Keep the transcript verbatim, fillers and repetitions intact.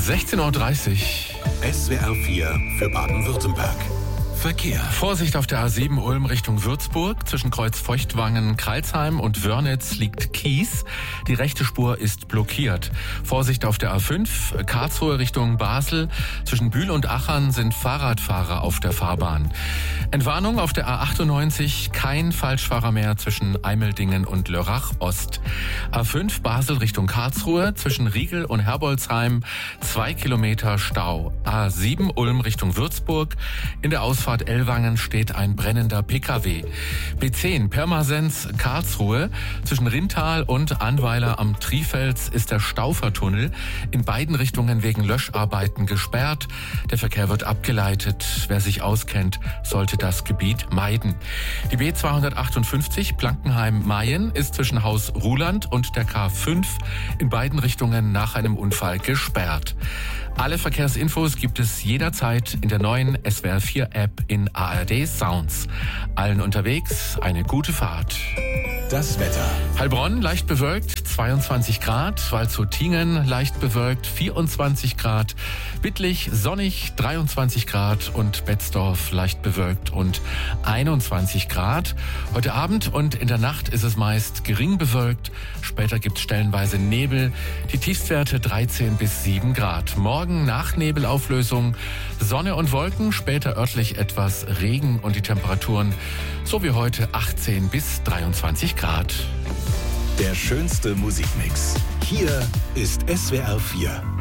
sechzehn Uhr dreißig. S W R vier für Baden-Württemberg. Verkehr. Vorsicht auf der A sieben Ulm Richtung Würzburg. Zwischen Kreuz Feuchtwangen, Crailsheim und Wörnitz liegt Kies. Die rechte Spur ist blockiert. Vorsicht auf der A fünf Karlsruhe Richtung Basel. Zwischen Bühl und Achern sind Fahrradfahrer auf der Fahrbahn. Entwarnung auf der A achtundneunzig. Kein Falschfahrer mehr zwischen Eimeldingen und Lörrach Ost. A fünf Basel Richtung Karlsruhe. Zwischen Riegel und Herbolzheim zwei Kilometer Stau. A sieben Ulm Richtung Würzburg. In der Ausfahrt Ellwangen steht ein brennender P K W. B zehn Pirmasens Karlsruhe. Zwischen Rintal und Annweiler am Trifels ist der Staufertunnel in beiden Richtungen wegen Löscharbeiten gesperrt. Der Verkehr wird abgeleitet. Wer sich auskennt, sollte das Gebiet meiden. Die B zweihundertachtundfünfzig Blankenheim-Mayen ist zwischen Haus Ruhland und der K fünf in beiden Richtungen nach einem Unfall gesperrt. Alle Verkehrsinfos gibt es jederzeit in der neuen S W R vier App in A R D Sounds. Allen unterwegs eine gute Fahrt. Das Wetter. Heilbronn leicht bewölkt, zweiundzwanzig Grad. Waldshut-Tiengen leicht bewölkt, vierundzwanzig Grad. Wittlich sonnig, dreiundzwanzig Grad. Und Betzdorf leicht bewölkt und einundzwanzig Grad. Heute Abend und in der Nacht ist es meist gering bewölkt. Später gibt es stellenweise Nebel. Die Tiefstwerte dreizehn bis sieben Grad. Morgen nach Nebelauflösung Sonne und Wolken, später örtlich etwas Regen und die Temperaturen so wie heute achtzehn bis dreiundzwanzig Grad. Der schönste Musikmix. Hier ist S W R vier.